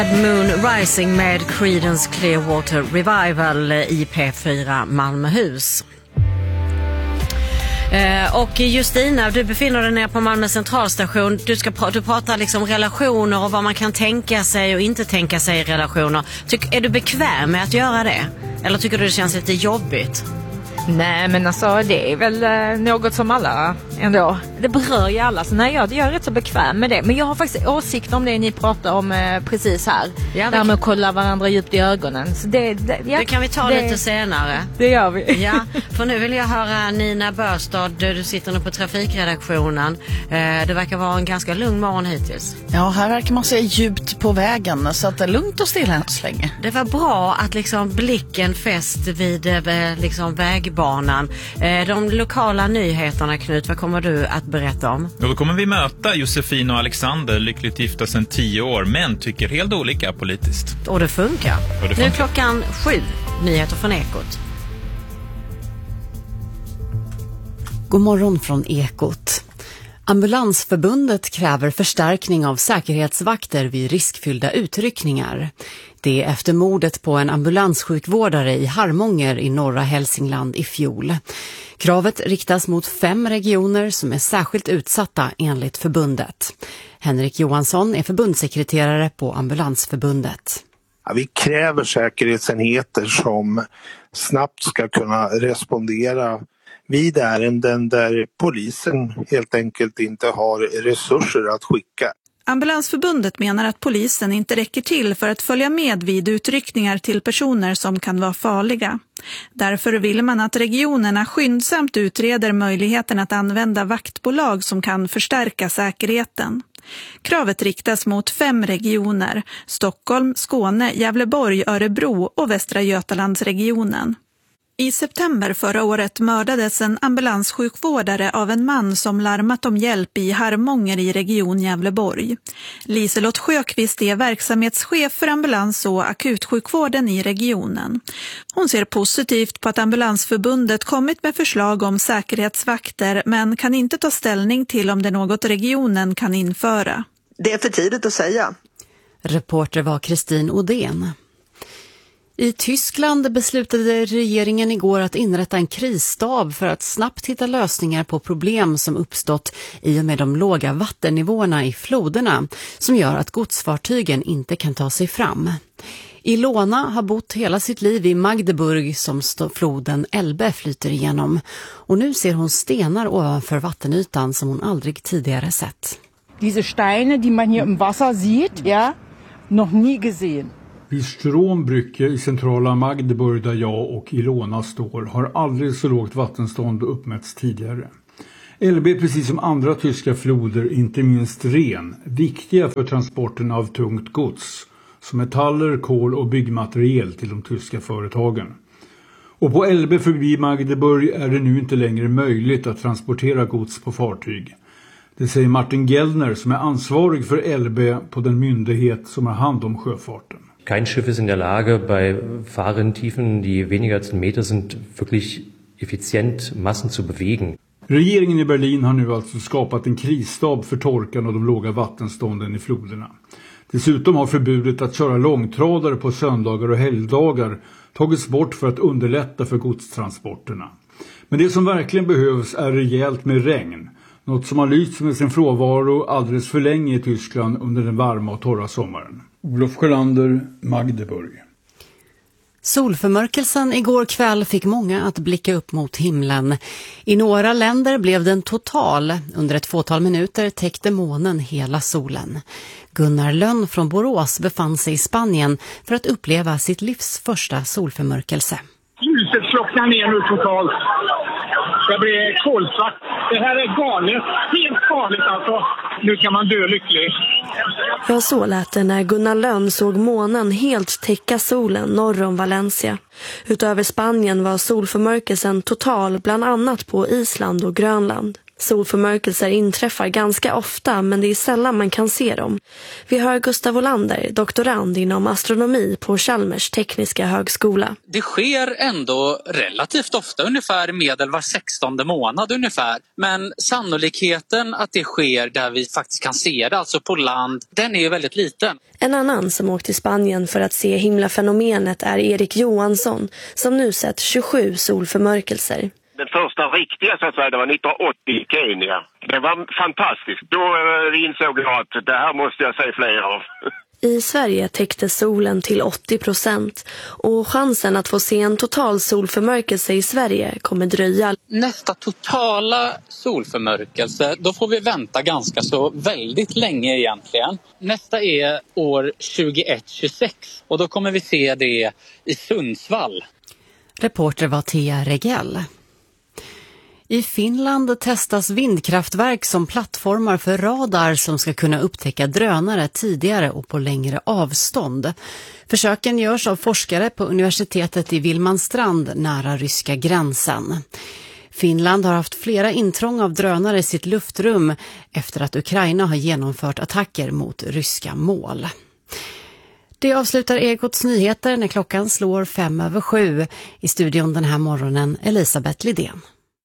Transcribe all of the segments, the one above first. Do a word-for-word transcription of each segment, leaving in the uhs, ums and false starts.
Moon Rising med Creedence Clearwater Revival i P fyra Malmöhus. Och Justina, du befinner dig nere på Malmö centralstation. Du ska pra- du pratar liksom relationer och vad man kan tänka sig och inte tänka sig i relationer. Tyck, är du bekväm med att göra det? Eller tycker du det känns lite jobbigt? Nej, men alltså det är väl eh, något som alla ändå, det berör ju alla. Så nej, jag, jag är rätt så bekväm med det. Men jag har faktiskt åsikt om det ni pratar om eh, precis här. Ja, det där med att kolla varandra djupt i ögonen. Så det, det, ja, det kan vi ta det, lite senare. Det gör vi. Ja, för nu vill jag höra Nina Börstad. Du sitter nu på trafikredaktionen. Eh, det verkar vara en ganska lugn morgon hittills. Ja, här verkar man se djupt på vägen. Så att det är lugnt och stilla än så länge. Det var bra att liksom blicken fäst vid eh, liksom väg banan. De lokala nyheterna, Knut, vad kommer du att berätta om? Ja, då kommer vi möta Josefin och Alexander, lyckligt gifta sedan tio år, men tycker helt olika politiskt. Och det funkar. Och det funkar. Nu är klockan sju, nyheter från Ekot. God morgon från Ekot. Ambulansförbundet kräver förstärkning av säkerhetsvakter vid riskfyllda utryckningar. Det är efter mordet på en ambulanssjukvårdare i Harmånger i norra Hälsingland i fjol. Kravet riktas mot fem regioner som är särskilt utsatta enligt förbundet. Henrik Johansson är förbundssekreterare på Ambulansförbundet. Ja, vi kräver säkerhetsenheter som snabbt ska kunna respondera vid ärenden där polisen helt enkelt inte har resurser att skicka. Ambulansförbundet menar att polisen inte räcker till för att följa med vid utryckningar till personer som kan vara farliga. Därför vill man att regionerna skyndsamt utreder möjligheten att använda vaktbolag som kan förstärka säkerheten. Kravet riktas mot fem regioner: Stockholm, Skåne, Gävleborg, Örebro och Västra Götalandsregionen. I september förra året mördades en ambulanssjukvårdare av en man som larmat om hjälp i Harmånger i region Gävleborg. Liselott Sjöqvist är verksamhetschef för ambulans- och akutsjukvården i regionen. Hon ser positivt på att Ambulansförbundet kommit med förslag om säkerhetsvakter, men kan inte ta ställning till om det något regionen kan införa. Det är för tidigt att säga. Reporter var Kristin Odén. I Tyskland beslutade regeringen igår att inrätta en krisstab för att snabbt hitta lösningar på problem som uppstått i och med de låga vattennivåerna i floderna som gör att godsfartygen inte kan ta sig fram. Ilona har bott hela sitt liv i Magdeburg som floden Elbe flyter igenom och nu ser hon stenar ovanför vattenytan som hon aldrig tidigare sett. Diese Steine, die man hier im Wasser sieht, ja, noch nie gesehen. Vid Strombrücke i centrala Magdeburg där jag och Ilona står har aldrig så lågt vattenstånd uppmätts tidigare. Elbe är precis som andra tyska floder, inte minst ren, viktiga för transporten av tungt gods, som metaller, kol och byggmaterial till de tyska företagen. Och på Elbe förbi Magdeburg är det nu inte längre möjligt att transportera gods på fartyg. Det säger Martin Gellner som är ansvarig för Elbe på den myndighet som har hand om sjöfarten. Kein Schiff ist in der Lage, bei Fahrrinntiefen, die weniger als einen Meter sind, wirklich effizient Massen zu bewegen. Regeringen i Berlin har nu alltså skapat en krisstab för torkan och de låga vattenstånden i floderna. Dessutom har förbudet att köra långtradare på söndagar och helgdagar tagits bort för att underlätta för godstransporterna. Men det som verkligen behövs är rejält med regn. Något som har lyst med sin frånvaro alldeles för länge i Tyskland under den varma och torra sommaren. Olof Sjölander, Magdeburg. Solförmörkelsen igår kväll fick många att blicka upp mot himlen. I några länder blev den total. Under ett fåtal minuter täckte månen hela solen. Gunnar Lönn från Borås befann sig i Spanien för att uppleva sitt livs första solförmörkelse. Ljuset slocknar ner nu totalt. Det blir kolsvart. Det här är galet. Helt galet alltså. Nu kan man dö lycklig. Ja, så lät det när Gunnar Lönn såg månen helt täcka solen norr om Valencia. Utöver Spanien var solförmörkelsen total bland annat på Island och Grönland. Solförmörkelser inträffar ganska ofta, men det är sällan man kan se dem. Vi hör Gustav Olander, doktorand inom astronomi på Chalmers tekniska högskola. Det sker ändå relativt ofta, ungefär medel var sextonde månad ungefär. Men sannolikheten att det sker där vi faktiskt kan se det, alltså på land, den är väldigt liten. En annan som åkt till Spanien för att se himlafenomenet är Erik Johansson, som nu sett tjugosju solförmörkelser. Den första riktiga så att säga, det var nittonhundraåttio i Kenya. Det var fantastiskt. Då insåg jag att det här måste jag se fler av. I Sverige täckte solen till åttio procent och chansen att få se en total solförmörkelse i Sverige kommer dröja. Nästa totala solförmörkelse, då får vi vänta ganska så väldigt länge egentligen. Nästa är år tjugoett tjugosex och då kommer vi se det i Sundsvall. Reporter var Thea Regell. I Finland testas vindkraftverk som plattformar för radar som ska kunna upptäcka drönare tidigare och på längre avstånd. Försöken görs av forskare på universitetet i Vilmanstrand nära ryska gränsen. Finland har haft flera intrång av drönare i sitt luftrum efter att Ukraina har genomfört attacker mot ryska mål. Det avslutar Ekots nyheter när klockan slår fem över sju. I studion den här morgonen Elisabeth Lidén.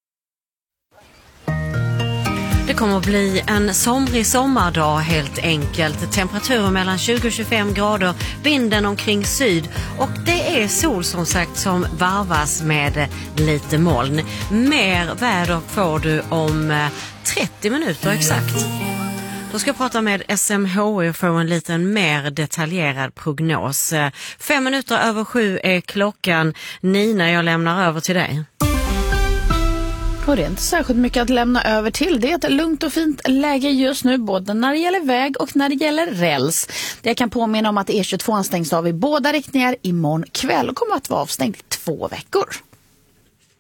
Det kommer att bli en somrig sommardag helt enkelt. Temperaturer mellan tjugo och tjugofem grader, vinden omkring syd och det är sol som sagt som varvas med lite moln. Mer väder får du om trettio minuter exakt. Då ska jag prata med S M H I och få en liten mer detaljerad prognos. Fem minuter över sju är klockan. Nina, jag lämnar över till dig. Och det är inte särskilt mycket att lämna över till. Det är ett lugnt och fint läge just nu, både när det gäller väg och när det gäller räls. Det jag kan påminna om att E tjugotvå stängs av i båda riktningar imorgon kväll och kommer att vara avstängt i två veckor.